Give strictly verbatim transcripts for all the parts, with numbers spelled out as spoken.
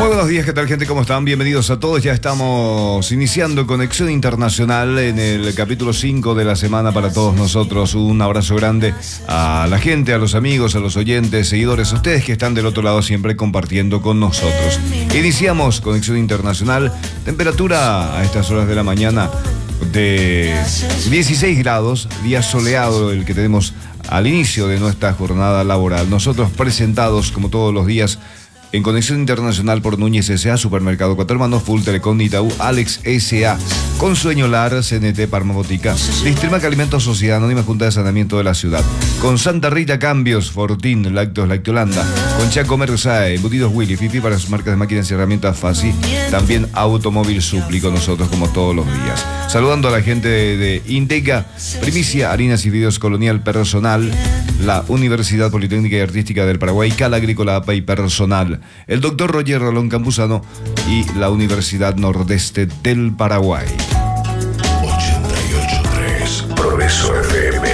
Muy buenos días, ¿qué tal, gente? ¿Cómo están? Bienvenidos a todos. Ya estamos iniciando Conexión Internacional en el capítulo cinco de la semana para todos nosotros. Un abrazo grande a la gente, a los amigos, a los oyentes, seguidores, a ustedes que están del otro lado siempre compartiendo con nosotros. Iniciamos Conexión Internacional. Temperatura a estas horas de la mañana de dieciséis grados, día soleado el que tenemos al inicio de nuestra jornada laboral. Nosotros presentados como todos los días en Conexión Internacional por Núñez S A, Supermercado Cuatro Hermanos, Full Telecom, Itaú, Alex S A, Consueño Lar, C N T, Parma Botica, Distrimac Alimentos, Sociedad Anónima, Junta de Saneamiento de la Ciudad, con Santa Rita Cambios, Fortín, Lácteos, Lactolanda, con Chaco Mersae, Embutidos Willy, Fifi para sus marcas de máquinas y herramientas Fácil, también Automóvil Supli con nosotros como todos los días. Saludando a la gente de, de Inteca, Primicia, Harinas y Videos Colonial Personal, la Universidad Politécnica y Artística del Paraguay, Cala Agrícola A P A y Personal, el doctor Roger Rolón Campuzano y la Universidad Nordeste del Paraguay. ochenta y ocho punto tres Progreso F M.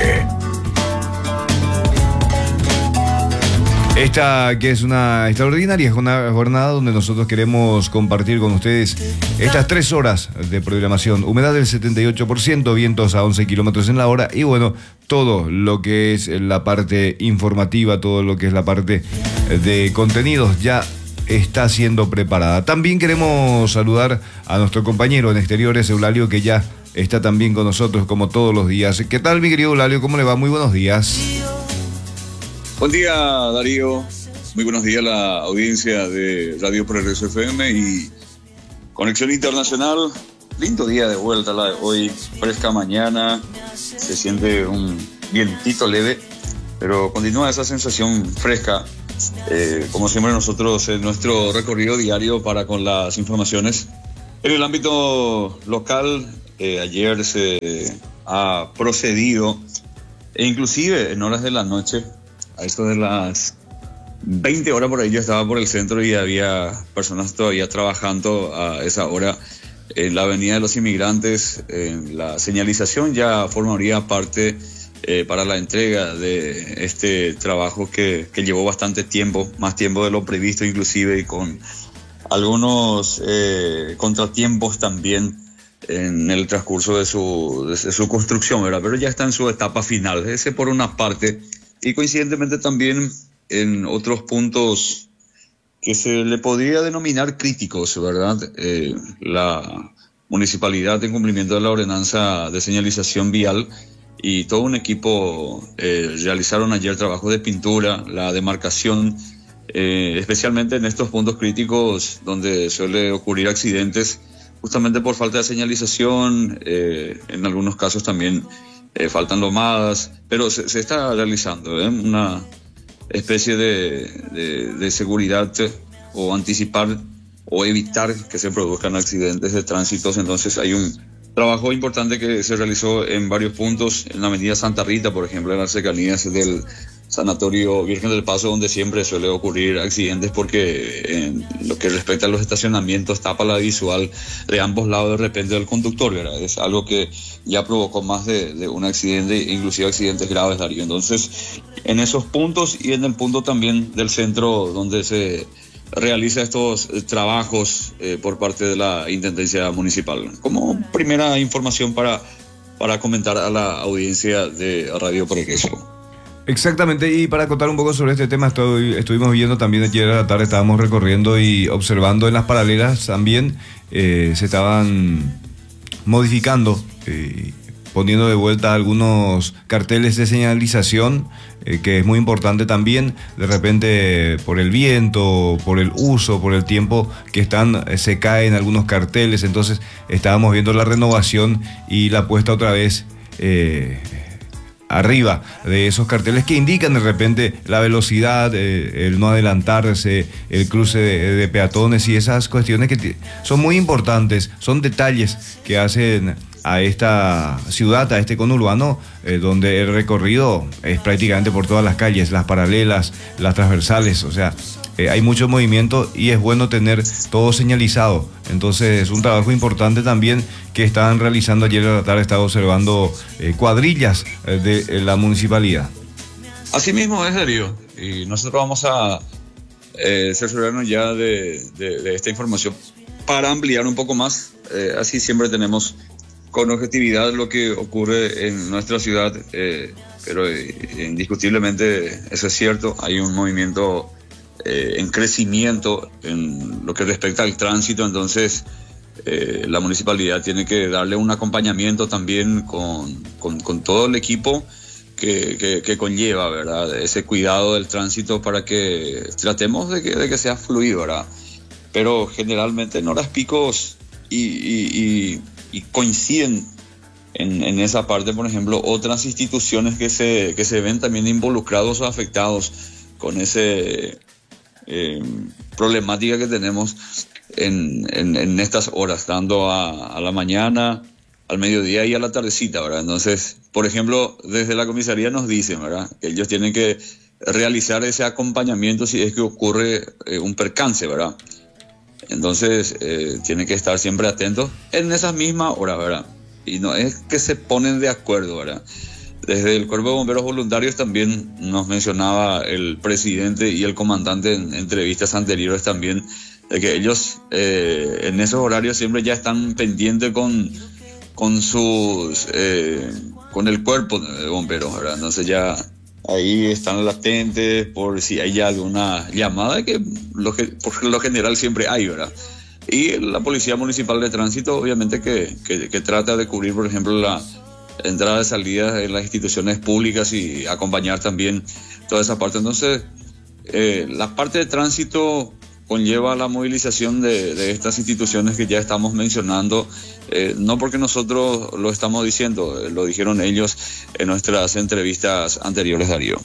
Esta que es una extraordinaria jornada donde nosotros queremos compartir con ustedes estas tres horas de programación. Humedad del setenta y ocho por ciento, vientos a once kilómetros en la hora y bueno, todo lo que es la parte informativa, todo lo que es la parte de contenidos ya está siendo preparada. También queremos saludar a nuestro compañero en exteriores, Eulalio, que ya está también con nosotros como todos los días. ¿Qué tal, mi querido Eulalio? ¿Cómo le va? Muy buenos días. Buen día, Darío. Muy buenos días a la audiencia de Radio Progreso F M y Conexión Internacional. Lindo día de vuelta la de hoy, fresca mañana, se siente un vientito leve, pero continúa esa sensación fresca. Eh, como siempre nosotros en nuestro recorrido diario para con las informaciones. En el ámbito local, eh, ayer se ha procedido, e inclusive en horas de la noche, a eso de las veinte horas por ahí yo estaba por el centro y había personas todavía trabajando a esa hora en la Avenida de los Inmigrantes. En la señalización ya formaría parte eh, para la entrega de este trabajo que, que llevó bastante tiempo, más tiempo de lo previsto inclusive, y con algunos eh, contratiempos también en el transcurso de su, de su construcción, ¿verdad? Pero ya está en su etapa final, ese por una parte. Y coincidentemente también en otros puntos que se le podría denominar críticos, ¿verdad? Eh, la municipalidad en cumplimiento de la ordenanza de señalización vial y todo un equipo eh, realizaron ayer trabajo de pintura, la demarcación, eh, especialmente en estos puntos críticos donde suele ocurrir accidentes justamente por falta de señalización, eh, en algunos casos también Eh, faltan lomadas, pero se, se está realizando ¿eh? una especie de, de, de seguridad o anticipar o evitar que se produzcan accidentes de tránsito. Entonces hay un trabajo importante que se realizó en varios puntos, en la avenida Santa Rita, por ejemplo, en las cercanías del Sanatorio Virgen del Paso, donde siempre suele ocurrir accidentes porque en lo que respecta a los estacionamientos tapa la visual de ambos lados de repente del conductor, ¿verdad? Es algo que ya provocó más de, de un accidente, inclusive accidentes graves, Darío. Entonces, en esos puntos y en el punto también del centro donde se realiza estos trabajos eh, por parte de la Intendencia Municipal. Como primera información para, para comentar a la audiencia de Radio Progreso. Exactamente, y para contar un poco sobre este tema, estoy, estuvimos viendo también ayer a la tarde, estábamos recorriendo y observando en las paralelas también eh, se estaban modificando, eh, poniendo de vuelta algunos carteles de señalización, eh, que es muy importante también, de repente por el viento, por el uso, por el tiempo que están, eh, se caen algunos carteles, entonces estábamos viendo la renovación y la puesta otra vez eh, arriba de esos carteles que indican de repente la velocidad, eh, el no adelantarse, el cruce de, de peatones y esas cuestiones que t- son muy importantes, son detalles que hacen a esta ciudad, a este conurbano, eh, donde el recorrido es prácticamente por todas las calles, las paralelas, las transversales, o sea, eh, hay mucho movimiento y es bueno tener todo señalizado. Entonces es un trabajo importante también que estaban realizando ayer a la tarde, estaba observando eh, cuadrillas eh, de eh, la municipalidad. Así mismo es, Darío, y nosotros vamos a eh, cerciorarnos ya de, de, de esta información para ampliar un poco más. Eh, así siempre tenemos con objetividad lo que ocurre en nuestra ciudad, eh, pero eh, indiscutiblemente eso es cierto, hay un movimiento eh, en crecimiento en lo que respecta al tránsito, entonces eh, la municipalidad tiene que darle un acompañamiento también con, con, con todo el equipo que, que, que conlleva, ¿verdad? Ese cuidado del tránsito para que tratemos de que, de que sea fluido, ¿verdad? Pero generalmente en horas picos y, y, y, y coinciden en, en esa parte, por ejemplo, otras instituciones que se, que se ven también involucrados o afectados con esa eh, problemática que tenemos en, en, en estas horas, dando a, a la mañana, al mediodía y a la tardecita, ¿verdad? Entonces, por ejemplo, desde la comisaría nos dicen, ¿verdad?, que ellos tienen que realizar ese acompañamiento si es que ocurre eh, un percance, ¿verdad? Entonces, eh, tienen que estar siempre atentos en esas mismas horas, ¿verdad? Y no es que se ponen de acuerdo, ¿verdad? Desde el Cuerpo de Bomberos Voluntarios también nos mencionaba el presidente y el comandante en entrevistas anteriores también, de que ellos eh, en esos horarios siempre ya están pendientes con, con sus eh, con el cuerpo de bomberos, ¿verdad? Entonces ya ahí están latentes por si hay alguna llamada, que lo que por lo general siempre hay, ¿verdad? Y la Policía Municipal de Tránsito obviamente que, que, que trata de cubrir, por ejemplo, la entrada y salida en las instituciones públicas y acompañar también toda esa parte. Entonces, eh, la parte de tránsito conlleva la movilización de, de estas instituciones que ya estamos mencionando, eh, no porque nosotros lo estamos diciendo, eh, lo dijeron ellos en nuestras entrevistas anteriores, Darío.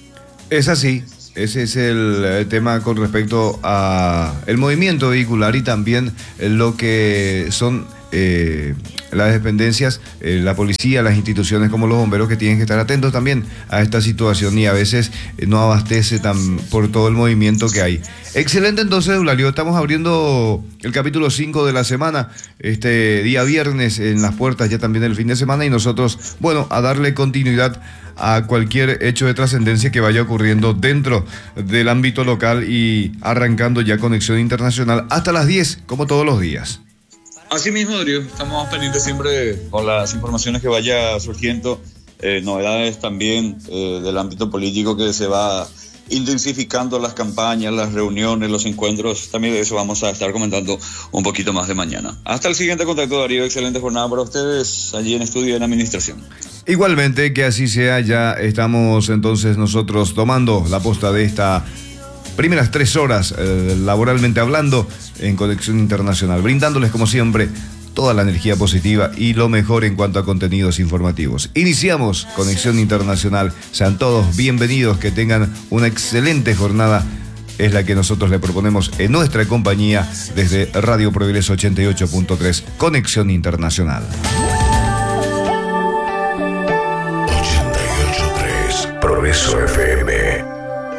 Es así, ese es el, el tema con respecto a el movimiento vehicular y también lo que son eh, las dependencias, eh, la policía, las instituciones como los bomberos, que tienen que estar atentos también a esta situación y a veces eh, no abastece tan, por todo el movimiento que hay. Excelente, entonces, Eulalio, estamos abriendo el capítulo cinco de la semana, este día viernes, en las puertas ya también del fin de semana, y nosotros, bueno, a darle continuidad a cualquier hecho de trascendencia que vaya ocurriendo dentro del ámbito local y arrancando ya Conexión Internacional hasta las diez, como todos los días. Así mismo, Darío, estamos pendientes siempre con las informaciones que vaya surgiendo, eh, novedades también eh, del ámbito político que se va intensificando, las campañas, las reuniones, los encuentros. También de eso vamos a estar comentando un poquito más de mañana. Hasta el siguiente contacto, Darío. Excelente jornada para ustedes allí en estudio y en administración. Igualmente, que así sea. Ya estamos entonces nosotros tomando la posta de esta primeras tres horas, eh, laboralmente hablando, en Conexión Internacional, brindándoles como siempre toda la energía positiva y lo mejor en cuanto a contenidos informativos. Iniciamos Conexión Internacional. Sean todos bienvenidos, que tengan una excelente jornada. Es la que nosotros le proponemos en nuestra compañía desde Radio Progreso ochenta y ocho punto tres, Conexión Internacional. ochenta y ocho punto tres, Progreso F M.